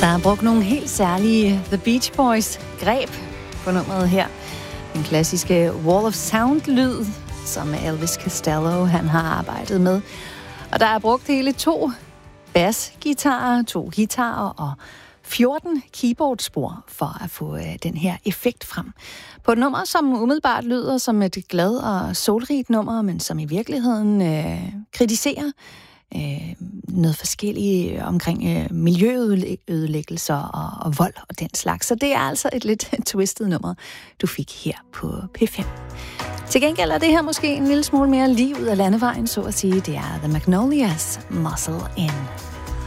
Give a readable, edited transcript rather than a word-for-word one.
Der er brugt nogle helt særlige The Beach Boys greb på nummeret her. Den klassiske Wall of Sound-lyd, som Elvis Costello han har arbejdet med. Og der er brugt hele 2 bassgitarer, 2 guitarer og 14 keyboardspor for at få den her effekt frem. På et nummer, som umiddelbart lyder som et glad og solrigt nummer, men som i virkeligheden kritiserer noget forskelligt omkring miljøødelæggelser og vold og den slags. Så det er altså et lidt twistet nummer, du fik her på P5. Til gengæld er det her måske en lille smule mere lige ud af landevejen, så at sige. Det er The Magnolias Muscle In.